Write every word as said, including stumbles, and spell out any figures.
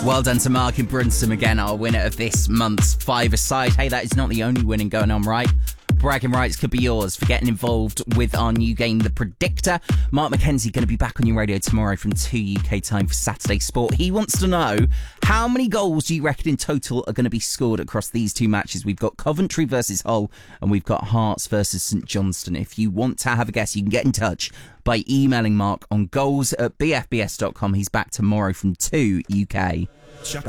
Well done to Mark in Brunston again, our winner of this month's five-a-side. Hey, that is not the only winning going on, right? Bragging rights could be yours for getting involved with our new game, The Predictor. Mark McKenzie going to be back on your radio tomorrow from two U K time for Saturday Sport. He wants to know, how many goals do you reckon in total are going to be scored across these two matches? We've got Coventry versus Hull and we've got Hearts versus St Johnstone. If you want to have a guess, you can get in touch by emailing Mark on goals at b f b s dot com. He's back tomorrow from two U K.